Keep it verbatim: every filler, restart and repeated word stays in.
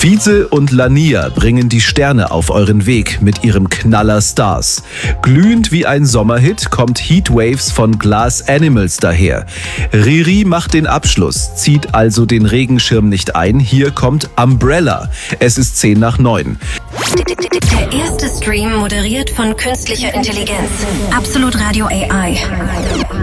Fize und Lania bringen die Sterne auf euren Weg mit ihrem Knaller Stars. Glühend wie ein Sommerhit kommt Heatwaves von Glass Animals daher. Riri macht den Abschluss, zieht also den Regenschirm nicht ein. Hier kommt Umbrella. Es ist zehn nach neun. Der erste Stream moderiert von künstlicher Intelligenz. Absolut Radio A I.